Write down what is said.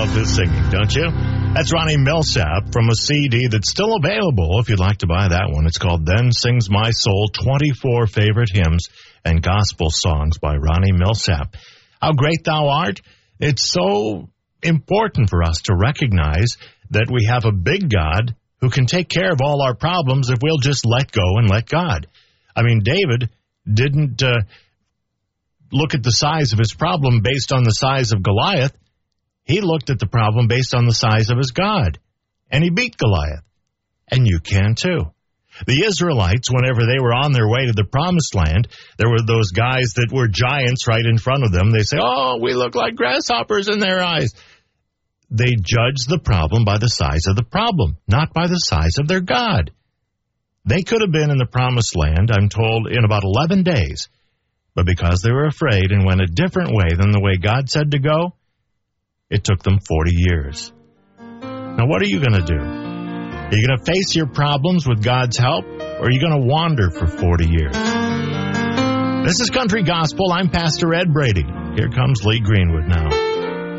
love his singing, don't you? That's Ronnie Milsap from a CD that's still available if you'd like to buy that one. It's called Then Sings My Soul, 24 Favorite Hymns and Gospel Songs by Ronnie Milsap. How great thou art. It's so important for us to recognize that we have a big God who can take care of all our problems if we'll just let go and let God. I mean, David didn't look at the size of his problem based on the size of Goliath. He looked at the problem based on the size of his God, and he beat Goliath. And you can too. The Israelites, whenever they were on their way to the promised land, there were those guys that were giants right in front of them. They say, oh, we look like grasshoppers in their eyes. They judged the problem by the size of the problem, not by the size of their God. They could have been in the promised land, I'm told, in about 11 days. But because they were afraid and went a different way than the way God said to go, it took them 40 years. Now, what are you going to do? Are you going to face your problems with God's help, or are you going to wander for 40 years? This is Country Gospel. I'm Pastor Ed Brady. Here comes Lee Greenwood now.